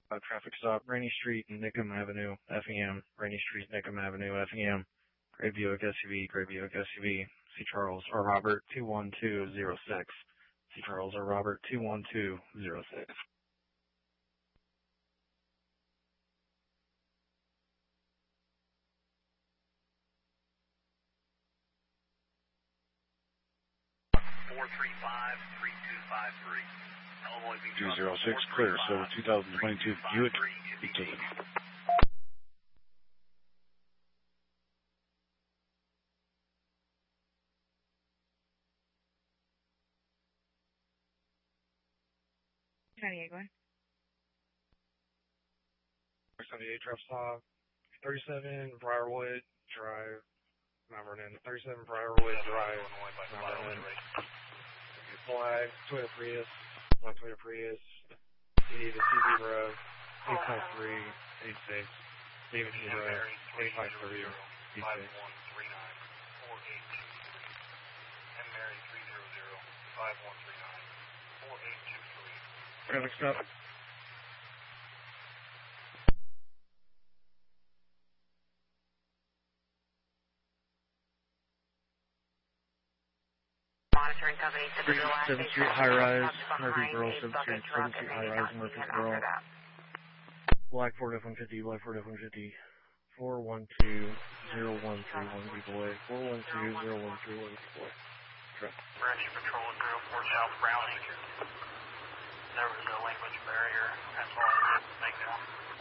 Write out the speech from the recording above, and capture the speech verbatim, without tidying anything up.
Uh, traffic stop, Rainy Street and Nickham Avenue, F E M. Rainy Street, Nickham Avenue, F E M. Gray Buick S U V, Gray Buick S U V. C. Charles or Robert two one two zero six. C. Charles or Robert two one two zero six. four three five, three two five three. two zero six, clear, so twenty twenty-two Buick Beacon. seventy-eight, go ahead. seventy-eight, drop stop, thirty-seven Briarwood Drive, Mount Vernon. thirty-seven Briarwood Drive, Mount Vernon. Flag, Toyota Prius, black Toyota Prius, David C zero, eight five three eight six, David zero, eight five three eight six. Mary three zero zero, five one three nine, four eight two three. Traffic stop. Monitoring company, seventh Street High Rise, Murfreesboro, seventh Street, seventh Street High Rise, Murfreesboro. Black Ford F one fifty, Black Ford F one fifty, four one two zero one three one deploy, four one two zero one three one deploy. Branch Patrol zero four South Browning. There was a language barrier. That's all I make now.